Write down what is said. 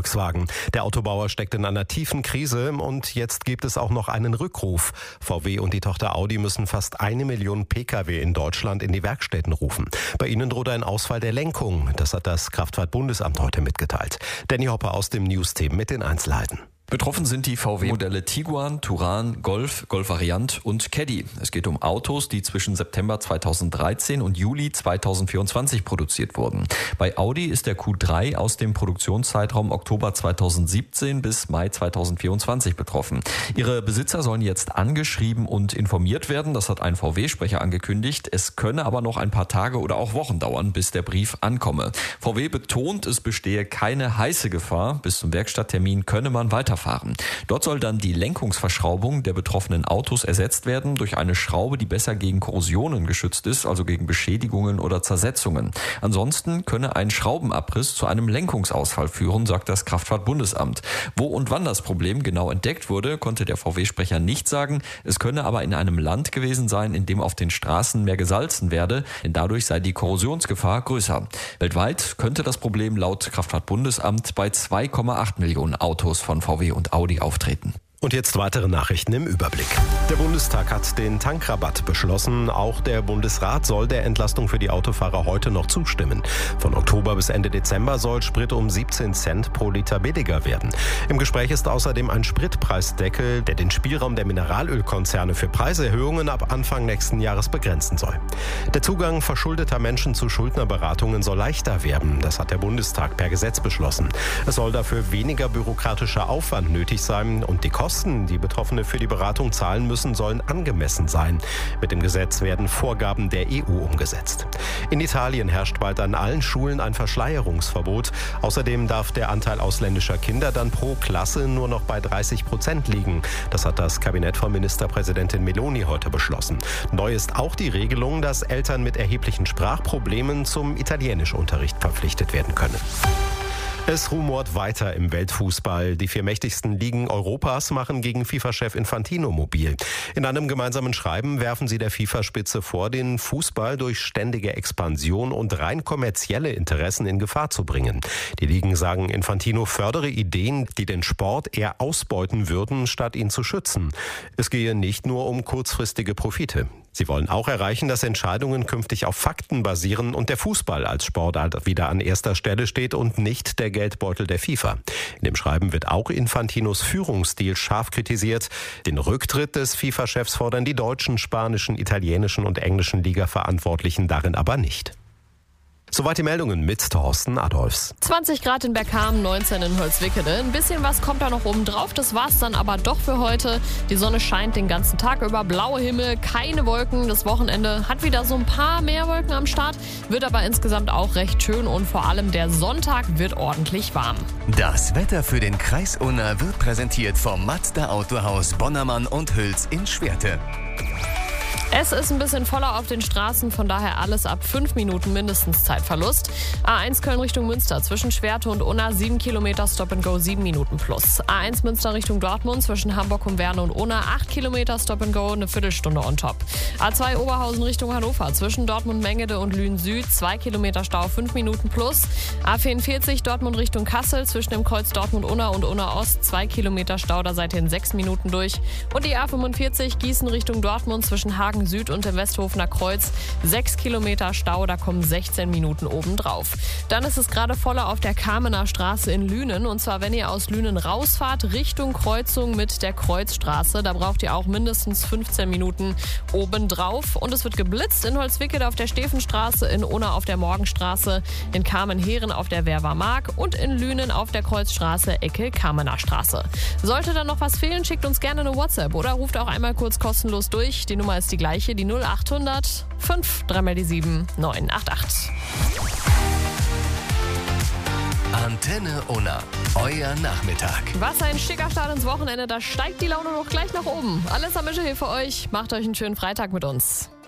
Volkswagen. Der Autobauer steckt in einer tiefen Krise und jetzt gibt es auch noch einen Rückruf. VW und die Tochter Audi müssen fast 1 Million Pkw in Deutschland in die Werkstätten rufen. Bei ihnen droht ein Ausfall der Lenkung. Das hat das Kraftfahrtbundesamt heute mitgeteilt. Danny Hopper aus dem News-Team mit den Einzelheiten. Betroffen sind die VW-Modelle Tiguan, Touran, Golf, Golf-Variant und Caddy. Es geht um Autos, die zwischen September 2013 und Juli 2024 produziert wurden. Bei Audi ist der Q3 aus dem Produktionszeitraum Oktober 2017 bis Mai 2024 betroffen. Ihre Besitzer sollen jetzt angeschrieben und informiert werden. Das hat ein VW-Sprecher angekündigt. Es könne aber noch ein paar Tage oder auch Wochen dauern, bis der Brief ankomme. VW betont, es bestehe keine heiße Gefahr. Bis zum Werkstatttermin könne man weiterfahren. Dort soll dann die Lenkungsverschraubung der betroffenen Autos ersetzt werden durch eine Schraube, die besser gegen Korrosionen geschützt ist, also gegen Beschädigungen oder Zersetzungen. Ansonsten könne ein Schraubenabriss zu einem Lenkungsausfall führen, sagt das Kraftfahrtbundesamt. Wo und wann das Problem genau entdeckt wurde, konnte der VW-Sprecher nicht sagen. Es könne aber in einem Land gewesen sein, in dem auf den Straßen mehr gesalzen werde, denn dadurch sei die Korrosionsgefahr größer. Weltweit könnte das Problem laut Kraftfahrtbundesamt bei 2,8 Millionen Autos von VW und Audi auftreten. Und jetzt weitere Nachrichten im Überblick. Der Bundestag hat den Tankrabatt beschlossen. Auch der Bundesrat soll der Entlastung für die Autofahrer heute noch zustimmen. Von Oktober bis Ende Dezember soll Sprit um 17 Cent pro Liter billiger werden. Im Gespräch ist außerdem ein Spritpreisdeckel, der den Spielraum der Mineralölkonzerne für Preiserhöhungen ab Anfang nächsten Jahres begrenzen soll. Der Zugang verschuldeter Menschen zu Schuldnerberatungen soll leichter werden. Das hat der Bundestag per Gesetz beschlossen. Es soll dafür weniger bürokratischer Aufwand nötig sein und die Kosten, die Betroffene für die Beratung zahlen müssen, sollen angemessen sein. Mit dem Gesetz werden Vorgaben der EU umgesetzt. In Italien herrscht bald an allen Schulen ein Verschleierungsverbot. Außerdem darf der Anteil ausländischer Kinder dann pro Klasse nur noch bei 30% liegen. Das hat das Kabinett von Ministerpräsidentin Meloni heute beschlossen. Neu ist auch die Regelung, dass Eltern mit erheblichen Sprachproblemen zum Italienischunterricht verpflichtet werden können. Es rumort weiter im Weltfußball. Die 4 mächtigsten Ligen Europas machen gegen FIFA-Chef Infantino mobil. In einem gemeinsamen Schreiben werfen sie der FIFA-Spitze vor, den Fußball durch ständige Expansion und rein kommerzielle Interessen in Gefahr zu bringen. Die Ligen sagen, Infantino fördere Ideen, die den Sport eher ausbeuten würden, statt ihn zu schützen. Es gehe nicht nur um kurzfristige Profite. Sie wollen auch erreichen, dass Entscheidungen künftig auf Fakten basieren und der Fußball als Sportart wieder an erster Stelle steht und nicht der Geldbeutel der FIFA. In dem Schreiben wird auch Infantinos Führungsstil scharf kritisiert. Den Rücktritt des FIFA-Chefs fordern die deutschen, spanischen, italienischen und englischen Liga-Verantwortlichen darin aber nicht. Soweit die Meldungen mit Thorsten Adolfs. 20 Grad in Bergkamen, 19 in Holzwickede. Ein bisschen was kommt da noch oben drauf. Das war's dann aber doch für heute. Die Sonne scheint den ganzen Tag über, blauer Himmel, keine Wolken. Das Wochenende hat wieder so ein paar mehr Wolken am Start, wird aber insgesamt auch recht schön und vor allem der Sonntag wird ordentlich warm. Das Wetter für den Kreis Unna wird präsentiert vom Mazda Autohaus Bonnermann und Hüls in Schwerte. Es ist ein bisschen voller auf den Straßen, von daher alles ab 5 Minuten mindestens Zeitverlust. A1 Köln Richtung Münster zwischen Schwerte und Unna 7 Kilometer Stop and Go 7 Minuten plus. A1 Münster Richtung Dortmund zwischen Hamburg und Werne und Unna 8 Kilometer Stop and Go, eine Viertelstunde on top. A2 Oberhausen Richtung Hannover zwischen Dortmund Mengede und Lünen Süd 2 Kilometer Stau 5 Minuten plus. A44 Dortmund Richtung Kassel zwischen dem Kreuz Dortmund Unna und Unna Ost 2 Kilometer Stau, da seid ihr in 6 Minuten durch. Und die A45 Gießen Richtung Dortmund zwischen Hagen Süd und dem Westhofener Kreuz 6 Kilometer Stau, da kommen 16 Minuten obendrauf. Dann ist es gerade voller auf der Kamener Straße in Lünen und zwar wenn ihr aus Lünen rausfahrt Richtung Kreuzung mit der Kreuzstraße, da braucht ihr auch mindestens 15 Minuten obendrauf und es wird geblitzt in Holzwickede auf der Stefenstraße, in Unna auf der Morgenstraße, in Kamenheren auf der Werwer-Mark und in Lünen auf der Kreuzstraße Ecke Kamener Straße. Sollte dann noch was fehlen, schickt uns gerne eine WhatsApp oder ruft auch einmal kurz kostenlos durch. Die Nummer ist die gleiche, die 0800 5 3 die 7 988. Antenne Unna, euer Nachmittag. Was ein schicker Start ins Wochenende, da steigt die Laune noch gleich nach oben. Alles am Mische hier für euch. Macht euch einen schönen Freitag mit uns.